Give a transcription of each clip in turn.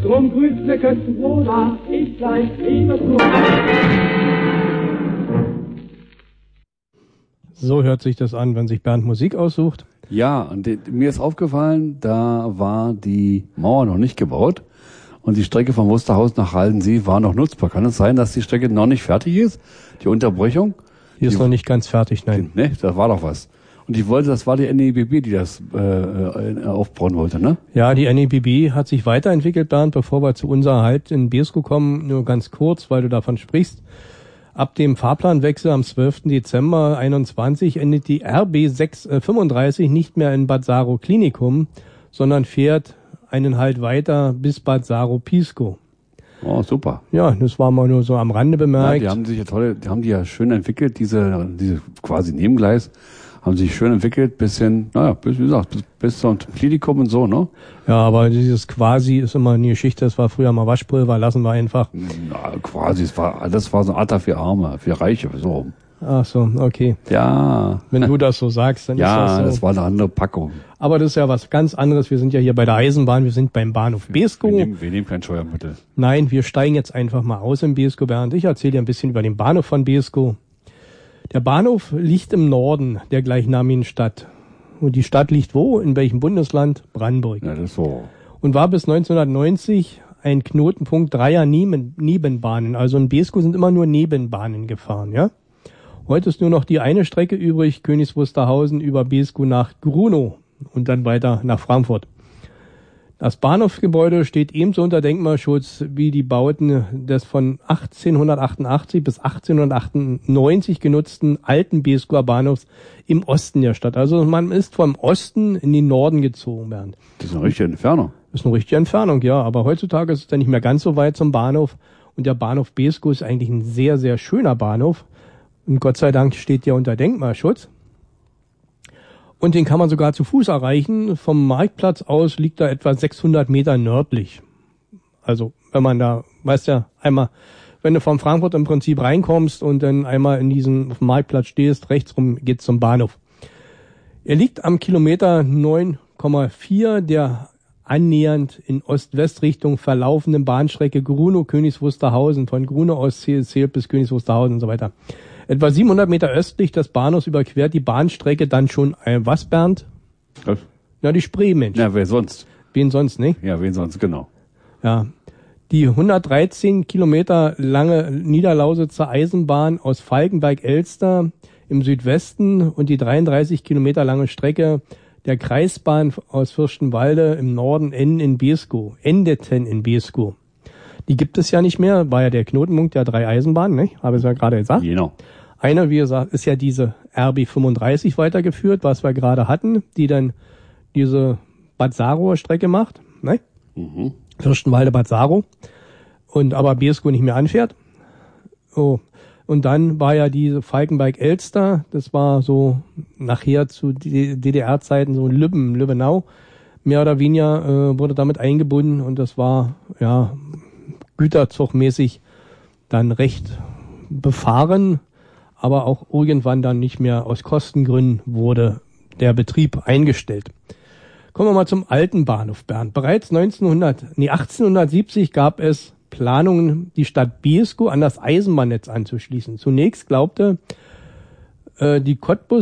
Drum grüßt mir Kötzenbrunner, ich gleich liebe zu. So hört sich das an, wenn sich Bernd Musik aussucht. Ja, und mir ist aufgefallen, da war die Mauer noch nicht gebaut und die Strecke von Wusterhausen nach Haldensee war noch nutzbar. Kann es sein, dass die Strecke noch nicht fertig ist? Die Unterbrechung? Die ist noch nicht ganz fertig, nein. Ne, da war doch was. Und das war die NEBB, die das aufbauen wollte, ne? Ja, die NEBB hat sich weiterentwickelt, Bernd, bevor wir zu unserer Halt in Beeskow kommen, nur ganz kurz, weil du davon sprichst. Ab dem Fahrplanwechsel am 12. Dezember 21 endet die RB 635 nicht mehr in Bad Saro-Klinikum, sondern fährt einen Halt weiter bis Bad Saro-Piesco. Oh, super. Ja, das war mal nur so am Rande bemerkt. Ja, die haben die ja schön entwickelt, diese quasi Nebengleis, haben sich schön entwickelt, bis zum Klinikum und so, ne? Ja, aber dieses quasi ist immer eine Geschichte, das war früher mal Waschpulver, lassen wir einfach. Na, quasi, das war so ein Alter für Arme, für Reiche, so. Ach so, okay. Ja. Wenn du das so sagst, dann ist das so. Ja, das war eine andere Packung. Aber das ist ja was ganz anderes. Wir sind ja hier bei der Eisenbahn, wir sind beim Bahnhof Beeskow. Wir nehmen kein Steuermittel. Nein, wir steigen jetzt einfach mal aus in Beeskow, Bernd. Ich erzähle dir ein bisschen über den Bahnhof von Beeskow. Der Bahnhof liegt im Norden der gleichnamigen Stadt. Und die Stadt liegt wo? In welchem Bundesland? Brandenburg. Ja, das ist so. Und war bis 1990 ein Knotenpunkt dreier Nebenbahnen. Also in Beeskow sind immer nur Nebenbahnen gefahren, ja? Heute ist nur noch die eine Strecke übrig, Königs Wusterhausen über Beeskow nach Grunow und dann weiter nach Frankfurt. Das Bahnhofsgebäude steht ebenso unter Denkmalschutz wie die Bauten des von 1888 bis 1898 genutzten alten Beeskower Bahnhofs im Osten der Stadt. Also man ist vom Osten in den Norden gezogen, Bernd. Das ist eine richtige Entfernung. Das ist eine richtige Entfernung, ja. Aber heutzutage ist es dann nicht mehr ganz so weit zum Bahnhof. Und der Bahnhof Beeskow ist eigentlich ein sehr, sehr schöner Bahnhof. Und Gott sei Dank steht der unter Denkmalschutz. Und den kann man sogar zu Fuß erreichen. Vom Marktplatz aus liegt er etwa 600 Meter nördlich. Also, wenn man da, weißt ja, einmal, wenn du von Frankfurt im Prinzip reinkommst und dann einmal auf dem Marktplatz stehst, rechts rum geht's zum Bahnhof. Er liegt am Kilometer 9,4 der annähernd in Ost-West-Richtung verlaufenden Bahnstrecke Grunow-Königs Wusterhausen, von Grunow aus zählt bis Königs Wusterhausen und so weiter. Etwa 700 Meter östlich des Bahnhofs überquert die Bahnstrecke dann schon was, Bernd? Was? Ja, die Spree, Mensch. Ja, wer sonst? Wen sonst, nicht? Ja, wen sonst, genau. Ja. Die 113 Kilometer lange Niederlausitzer Eisenbahn aus Falkenberg-Elster im Südwesten und die 33 Kilometer lange Strecke der Kreisbahn aus Fürstenwalde im Norden endeten in Beeskow. Die gibt es ja nicht mehr, war ja der Knotenpunkt der 3 Eisenbahnen, ne? Habe ich ja gerade gesagt. Genau. Eine, wie gesagt, ist ja diese RB 35 weitergeführt, was wir gerade hatten, die dann diese Bad Sarower Strecke macht, ne? Mhm. Fürstenwalde, Bad Saro. Und aber Beeskow nicht mehr anfährt. Oh. Und dann war ja diese Falkenberg-Elster, das war so nachher zu DDR-Zeiten so Lübbenau, mehr oder weniger wurde damit eingebunden und das war ja güterzugmäßig dann recht befahren, aber auch irgendwann dann nicht mehr aus Kostengründen wurde der Betrieb eingestellt. Kommen wir mal zum alten Bahnhof, Bernd. Bereits 1870 gab es Planungen, die Stadt Beeskow an das Eisenbahnnetz anzuschließen. Zunächst glaubte die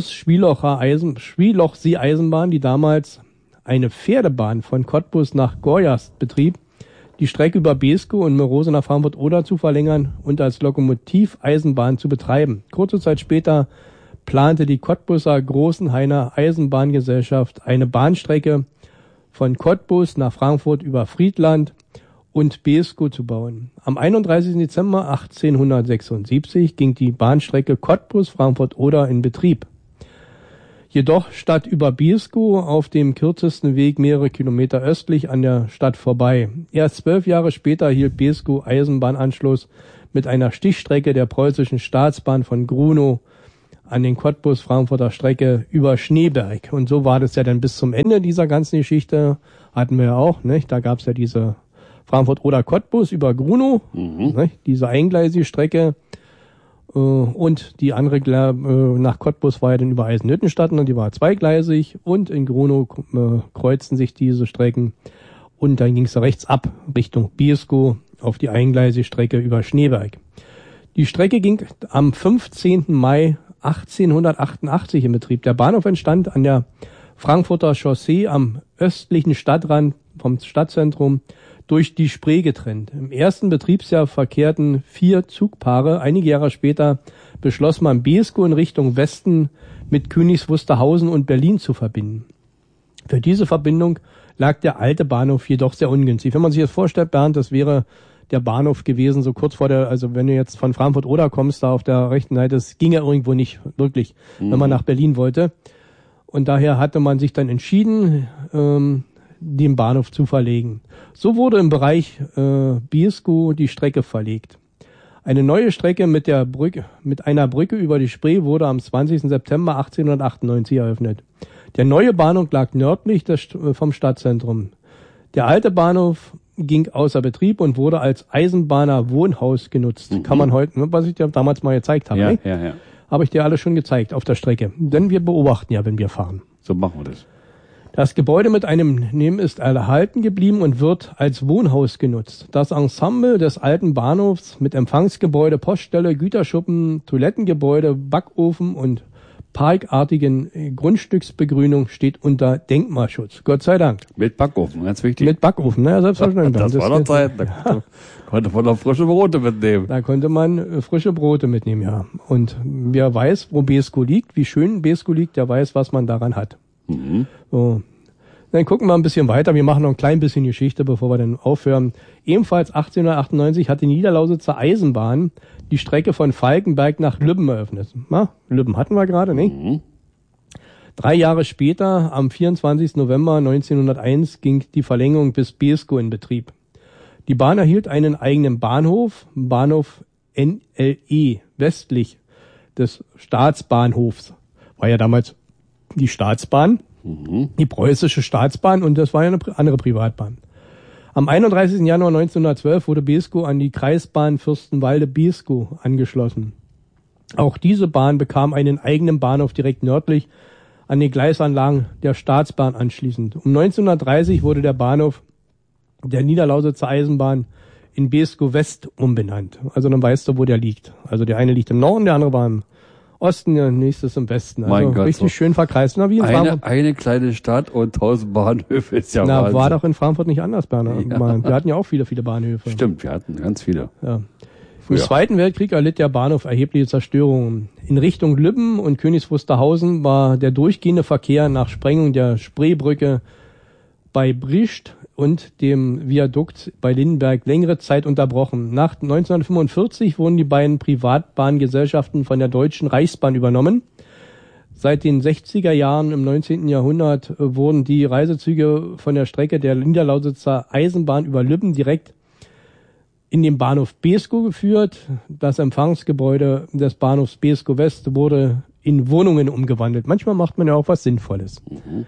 Cottbus-Schwielochsee-Eisenbahn, die damals eine Pferdebahn von Cottbus nach Gorjast betrieb, die Strecke über Beeskow und Merose nach Frankfurt-Oder zu verlängern und als Lokomotiveisenbahn zu betreiben. Kurze Zeit später plante die Cottbuser Großenhainer Eisenbahngesellschaft eine Bahnstrecke von Cottbus nach Frankfurt über Friedland und Beeskow zu bauen. Am 31. Dezember 1876 ging die Bahnstrecke Cottbus-Frankfurt-Oder in Betrieb. Jedoch statt über Beeskow auf dem kürzesten Weg mehrere Kilometer östlich an der Stadt vorbei. Erst 12 Jahre später hielt Beeskow Eisenbahnanschluss mit einer Stichstrecke der preußischen Staatsbahn von Grunow an den Cottbus-Frankfurter Strecke über Schneeberg. Und so war das ja dann bis zum Ende dieser ganzen Geschichte. Hatten wir ja auch, nicht? Da gab's ja diese Frankfurt-Oder-Cottbus über Grunow, nicht? Diese eingleisige Strecke. Und die andere nach Cottbus war ja dann über Eisenhüttenstadt und die war zweigleisig und in Grunow kreuzten sich diese Strecken und dann ging es rechts ab Richtung Beeskow auf die eingleisige Strecke über Schneeberg. Die Strecke ging am 15. Mai 1888 in Betrieb. Der Bahnhof entstand an der Frankfurter Chaussee am östlichen Stadtrand vom Stadtzentrum durch die Spree getrennt. Im ersten Betriebsjahr verkehrten 4 Zugpaare. Einige Jahre später beschloss man, Beeskow in Richtung Westen mit Königs Wusterhausen und Berlin zu verbinden. Für diese Verbindung lag der alte Bahnhof jedoch sehr ungünstig. Wenn man sich das vorstellt, Bernd, das wäre der Bahnhof gewesen, so kurz vor der, also wenn du jetzt von Frankfurt-Oder kommst, da auf der rechten Seite, das ging ja irgendwo nicht wirklich, wenn man nach Berlin wollte. Und daher hatte man sich dann entschieden, den Bahnhof zu verlegen. So wurde im Bereich Beeskow die Strecke verlegt. Eine neue Strecke mit einer Brücke über die Spree wurde am 20. September 1898 eröffnet. Der neue Bahnhof lag nördlich vom Stadtzentrum. Der alte Bahnhof ging außer Betrieb und wurde als Eisenbahner-Wohnhaus genutzt. Kann man heute, was ich dir damals mal gezeigt habe. Ja. Habe ich dir alles schon gezeigt auf der Strecke. Denn wir beobachten ja, wenn wir fahren. So machen wir das. Das Gebäude mit einem Nehmen ist erhalten geblieben und wird als Wohnhaus genutzt. Das Ensemble des alten Bahnhofs mit Empfangsgebäude, Poststelle, Güterschuppen, Toilettengebäude, Backofen und parkartigen Grundstücksbegrünung steht unter Denkmalschutz. Gott sei Dank. Mit Backofen, ganz wichtig. Mit Backofen, naja, selbstverständlich. Das war noch Zeit. Da konnte man noch frische Brote mitnehmen. Da konnte man frische Brote mitnehmen, ja. Und wer weiß, wo Beeskow liegt, wie schön Beeskow liegt, der weiß, was man daran hat. So. Dann gucken wir ein bisschen weiter. Wir machen noch ein klein bisschen Geschichte, bevor wir dann aufhören. Ebenfalls 1898 hat die Niederlausitzer Eisenbahn die Strecke von Falkenberg nach Lübben eröffnet. Na, Lübben hatten wir gerade, nicht? 3 Jahre später, am 24. November 1901, ging die Verlängerung bis Beeskow in Betrieb. Die Bahn erhielt einen eigenen Bahnhof, Bahnhof NLE, westlich des Staatsbahnhofs. War ja damals die Staatsbahn, die preußische Staatsbahn, und das war ja eine andere Privatbahn. Am 31. Januar 1912 wurde Beeskow an die Kreisbahn Fürstenwalde-Beeskow angeschlossen. Auch diese Bahn bekam einen eigenen Bahnhof direkt nördlich an den Gleisanlagen der Staatsbahn anschließend. Um 1930 wurde der Bahnhof der Niederlausitzer Eisenbahn in Beeskow West umbenannt. Also dann weißt du, wo der liegt. Also der eine liegt im Norden, der andere war im Osten, der nächste ist im Westen. Also mein Gott, richtig so schön verkreist. Na, wie in Frankfurt. Eine kleine Stadt und 1000 Bahnhöfe ist ja Na, Wahnsinn. war doch in Frankfurt nicht anders, Berner. Ja. Wir hatten ja auch viele Bahnhöfe. Stimmt, wir hatten ganz viele. Ja. Im Zweiten Weltkrieg erlitt der Bahnhof erhebliche Zerstörungen. In Richtung Lübben und Königs Wusterhausen war der durchgehende Verkehr nach Sprengung der Spreebrücke bei Briest und dem Viadukt bei Lindenberg längere Zeit unterbrochen. Nach 1945 wurden die beiden Privatbahngesellschaften von der Deutschen Reichsbahn übernommen. Seit den 60er Jahren im 19. Jahrhundert wurden die Reisezüge von der Strecke der Niederlausitzer Eisenbahn über Lübben direkt in den Bahnhof Beeskow geführt. Das Empfangsgebäude des Bahnhofs Beeskow West wurde in Wohnungen umgewandelt. Manchmal macht man ja auch was Sinnvolles.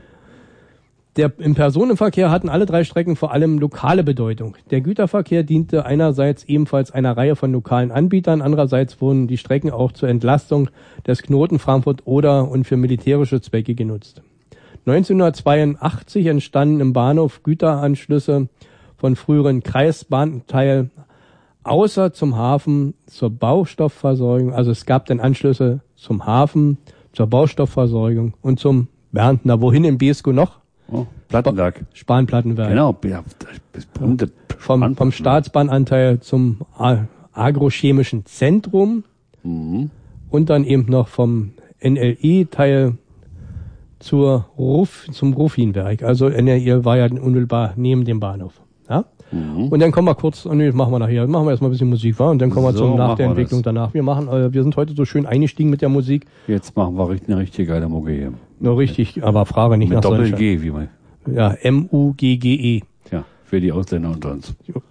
Im Personenverkehr hatten alle 3 Strecken vor allem lokale Bedeutung. Der Güterverkehr diente einerseits ebenfalls einer Reihe von lokalen Anbietern, andererseits wurden die Strecken auch zur Entlastung des Knoten Frankfurt-Oder und für militärische Zwecke genutzt. 1982 entstanden im Bahnhof Güteranschlüsse von früheren Kreisbahnteilen außer zum Hafen zur Baustoffversorgung. Also es gab dann Anschlüsse zum Hafen, zur Baustoffversorgung und zum Bernd, na wohin in Beeskow noch? Oh, Plattenwerk. Spanplattenwerk. Genau, ja, das berühmte Vom Staatsbahnanteil zum agrochemischen Zentrum und dann eben noch vom NLE-Teil zum Ruffinwerk. Also NLE war ja unmittelbar neben dem Bahnhof. Ja? Und dann kommen wir kurz, machen wir nachher, machen wir erstmal ein bisschen Musik, wa? Und dann kommen wir nach der Entwicklung danach. Wir sind heute so schön eingestiegen mit der Musik. Jetzt machen wir eine richtig geile Mucke hier. Nur richtig, aber Frage nicht mit nach Doppel-G, wie man. Ja, Muggge. Ja, für die Ausländer unter uns. Jo.